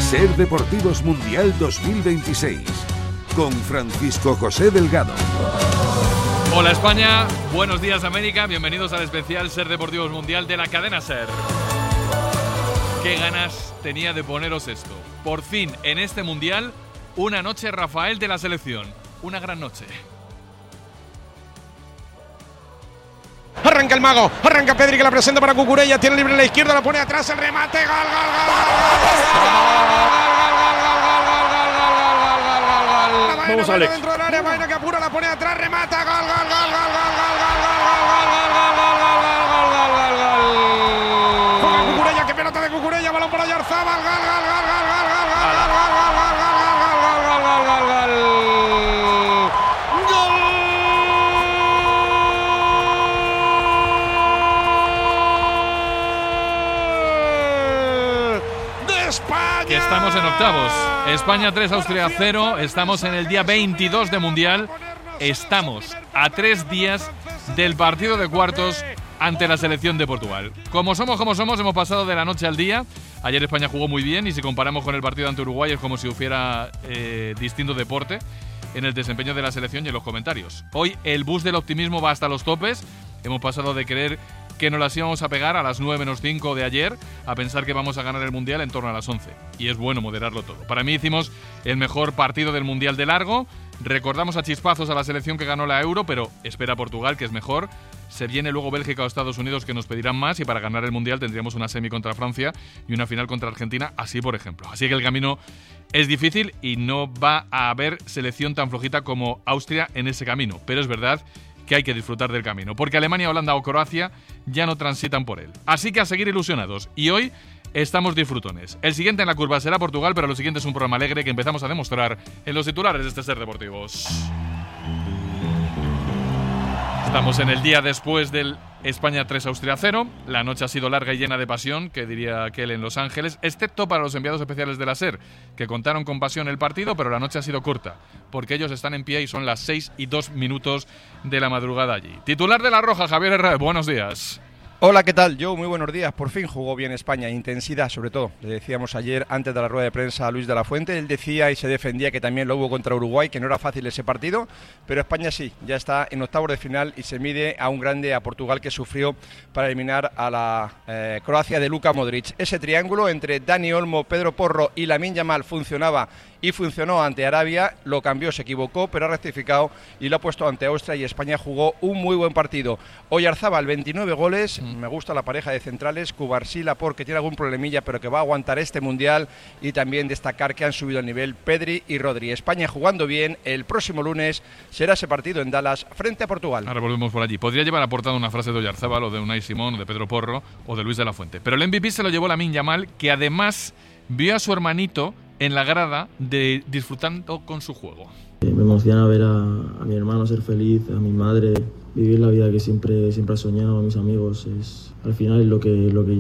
Ser Deportivos Mundial 2026 con Francisco José Delgado. Hola España, buenos días América, bienvenidos al especial Ser Deportivos Mundial de la cadena Ser. Qué ganas tenía de poneros esto. Por fin, en este Mundial, una noche Rafael de la selección. Una gran noche. Arranca el mago, arranca Pedri que la presenta para Cucurella, tiene libre en la izquierda, la pone atrás, el remate, gol, Vamos, Alex. Dentro del área, Baena que apura, la pone atrás, remata, gol. Juega Cucurella, que pelota de Cucurella, balón para Oyarzábal, gol. Que estamos en octavos. España 3, Austria 0. Estamos en el día 22 de Mundial. Estamos a 3 días del partido de cuartos ante la selección de Portugal. Como somos, hemos pasado de la noche al día. Ayer España jugó muy bien y si comparamos con el partido ante Uruguay es como si hubiera distinto deporte en el desempeño de la selección y en los comentarios. Hoy el bus del optimismo va hasta los topes. Hemos pasado de creer que nos las íbamos a pegar a las 9 menos 5 de ayer a pensar que vamos a ganar el Mundial en torno a las 11. Y es bueno moderarlo todo. Para mí hicimos el mejor partido del Mundial de largo. Recordamos a chispazos a la selección que ganó la Euro, pero espera Portugal, que es mejor. Se viene luego Bélgica o Estados Unidos, que nos pedirán más, y para ganar el Mundial tendríamos una semi contra Francia y una final contra Argentina, así por ejemplo. Así que el camino es difícil y no va a haber selección tan flojita como Austria en ese camino. Pero es verdad que hay que disfrutar del camino, porque Alemania, Holanda o Croacia ya no transitan por él. Así que a seguir ilusionados. Y hoy estamos disfrutones. El siguiente en la curva será Portugal, pero lo siguiente es un programa alegre que empezamos a demostrar en los titulares de este Ser Deportivos. Estamos en el día después del España 3, Austria 0. La noche ha sido larga y llena de pasión, que diría aquel en Los Ángeles, excepto para los enviados especiales de la SER, que contaron con pasión el partido, pero la noche ha sido corta, porque ellos están en pie y son las 6:02 de la madrugada allí. Titular de La Roja, Javier Herrera, buenos días. Hola, ¿qué tal? Muy buenos días. Por fin jugó bien España, intensidad sobre todo. Le decíamos ayer, antes de la rueda de prensa, a Luis de la Fuente. Él decía y se defendía que también lo hubo contra Uruguay, que no era fácil ese partido, pero España sí, ya está en octavos de final y se mide a un grande, a Portugal, que sufrió para eliminar a la Croacia de Luka Modric. Ese triángulo entre Dani Olmo, Pedro Porro y Lamine Yamal funcionaba y funcionó ante Arabia, lo cambió, se equivocó, pero ha rectificado y lo ha puesto ante Austria y España jugó un muy buen partido. Oyarzábal, 29 goles, me gusta la pareja de centrales, Cubarsí, porque tiene algún problemilla, pero que va a aguantar este Mundial, y también destacar que han subido el nivel Pedri y Rodri. España jugando bien, el próximo lunes será ese partido en Dallas frente a Portugal. Ahora volvemos por allí. Podría llevar aportado una frase de Oyarzábal o de Unai Simón o de Pedro Porro o de Luis de la Fuente, pero el MVP se lo llevó Lamine Yamal, que además vio a su hermanito en la grada disfrutando con su juego. Me emociona ver a mi hermano ser feliz, a mi madre vivir la vida que siempre ha soñado, a mis amigos. Al final es lo que yo